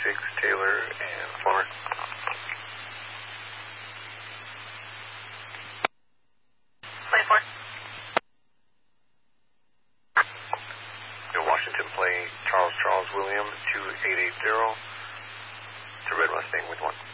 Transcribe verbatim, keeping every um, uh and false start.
twenty-six, Taylor and Plummer. twenty-four. New Washington, play Charles Charles William two eight eight zero to Red Mustang with one.